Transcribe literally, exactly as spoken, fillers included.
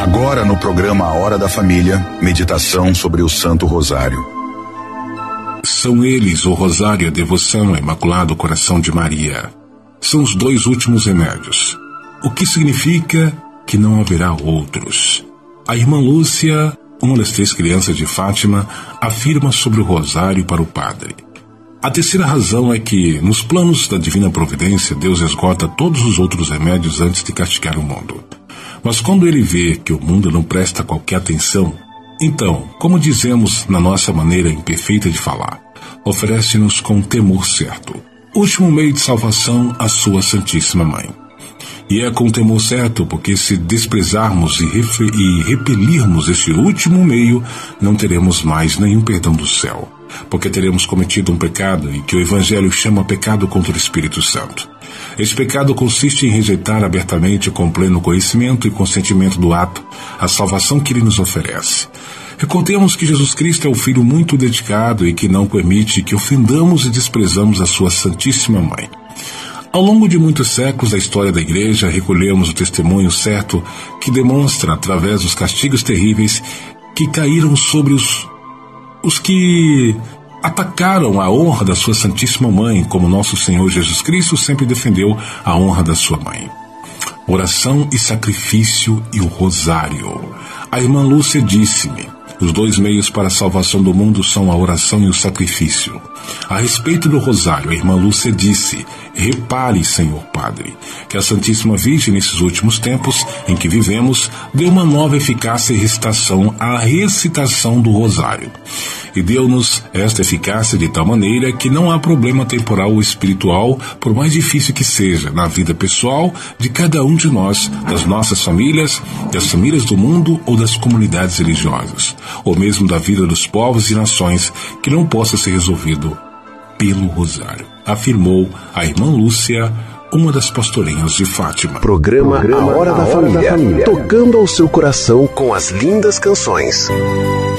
Agora no programa A Hora da Família, meditação sobre o Santo Rosário. São eles o rosário e a devoção ao Imaculado Coração de Maria. São os dois últimos remédios, o que significa que não haverá outros. A irmã Lúcia, uma das três crianças de Fátima, afirma sobre o rosário para o padre. A terceira razão é que, nos planos da divina providência, Deus esgota todos os outros remédios antes de castigar o mundo. Mas quando ele vê que o mundo não presta qualquer atenção, então, como dizemos na nossa maneira imperfeita de falar, oferece-nos com temor certo, último meio de salvação, a sua Santíssima Mãe. E é com temor certo, porque se desprezarmos e, refe- e repelirmos este último meio, não teremos mais nenhum perdão do céu, porque teremos cometido um pecado e que o Evangelho chama pecado contra o Espírito Santo. Esse pecado consiste em rejeitar abertamente, com pleno conhecimento e consentimento do ato, a salvação que ele nos oferece. Recordemos que Jesus Cristo é o Filho muito dedicado e que não permite que ofendamos e desprezamos a sua Santíssima Mãe. Ao longo de muitos séculos da história da Igreja, recolhemos o testemunho certo que demonstra, através dos castigos terríveis, que caíram sobre os, os que atacaram a honra da sua Santíssima Mãe, como nosso Senhor Jesus Cristo sempre defendeu a honra da sua Mãe. Oração e sacrifício e o rosário. A irmã Lúcia disse-me: os dois meios para a salvação do mundo são a oração e o sacrifício. A respeito do rosário, a irmã Lúcia disse: repare, Senhor Padre, que a Santíssima Virgem, nesses últimos tempos em que vivemos, deu uma nova eficácia e recitação à recitação do rosário. E deu-nos esta eficácia de tal maneira que não há problema temporal ou espiritual, por mais difícil que seja, na vida pessoal de cada um de nós, das nossas famílias, das famílias do mundo ou das comunidades religiosas, ou mesmo da vida dos povos e nações, que não possa ser resolvido pelo rosário, afirmou a irmã Lúcia, uma das pastorinhas de Fátima. Programa, Programa A Hora, da, A Hora Família, da Família, tocando ao seu coração com as lindas canções.